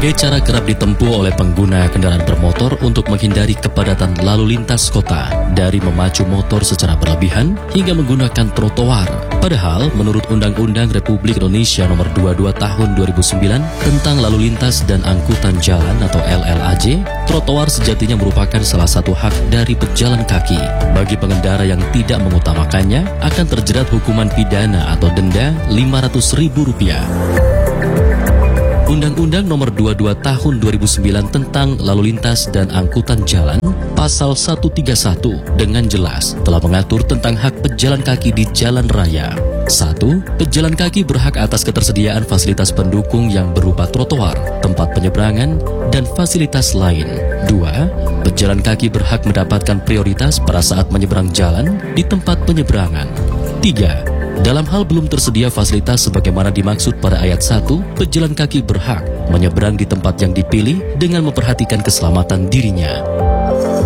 Berbagai cara kerap ditempuh oleh pengguna kendaraan bermotor untuk menghindari kepadatan lalu lintas kota, dari memacu motor secara berlebihan hingga menggunakan trotoar. Padahal, menurut Undang-Undang Republik Indonesia Nomor 22 Tahun 2009 tentang Lalu Lintas dan Angkutan Jalan atau LLAJ, trotoar sejatinya merupakan salah satu hak dari pejalan kaki. Bagi pengendara yang tidak mengutamakannya, akan terjerat hukuman pidana atau denda Rp500.000. Undang-Undang Nomor 22 Tahun 2009 tentang Lalu Lintas dan Angkutan Jalan, Pasal 131 dengan jelas telah mengatur tentang hak pejalan kaki di jalan raya. 1. Pejalan kaki berhak atas ketersediaan fasilitas pendukung yang berupa trotoar, tempat penyeberangan, dan fasilitas lain. 2. Pejalan kaki berhak mendapatkan prioritas pada saat menyeberang jalan di tempat penyeberangan. 3. Dalam hal belum tersedia fasilitas sebagaimana dimaksud pada ayat 1, pejalan kaki berhak menyeberang di tempat yang dipilih dengan memperhatikan keselamatan dirinya.